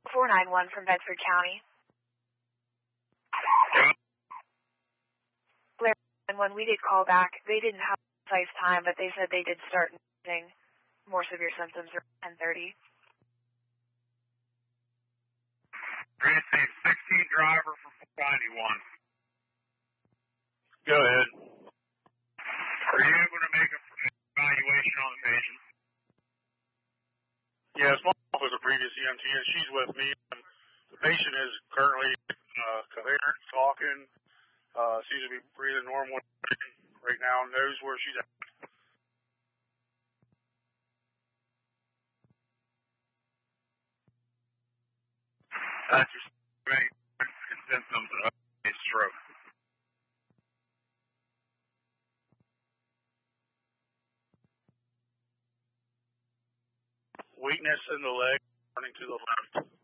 491 from Bedford County. And when we did call back, they didn't have a precise time, but they said they did start noticing more severe symptoms around 10:30. 16 driver for 491. Go ahead. Are you able to make an evaluation on the patient? Yeah, it's my office, a previous EMT, and she's with me. And the patient is currently coherent, talking, seems to be breathing normal right now, knows where she's at. That's your symptoms of a stroke. Weakness in the leg, turning to the left.